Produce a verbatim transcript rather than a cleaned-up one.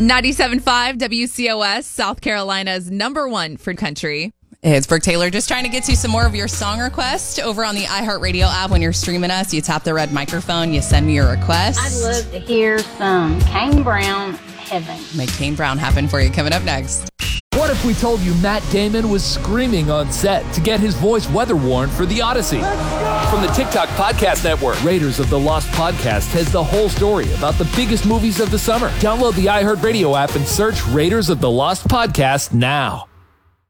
ninety-seven point five W C O S, South Carolina's number one for country. It's Brooke Taylor, just trying to get you some more of your song requests over on the iHeartRadio app. When you're streaming us, you tap the red microphone, you send me your request. I'd love to hear some Kane Brown, Heaven. Make Kane Brown happen for you. Coming up next. What if we told you Matt Damon was screaming on set to get his voice weather-worn for The Odyssey? From the TikTok Podcast Network, Raiders of the Lost Podcast has the whole story about the biggest movies of the summer. Download the iHeartRadio app and search Raiders of the Lost Podcast now.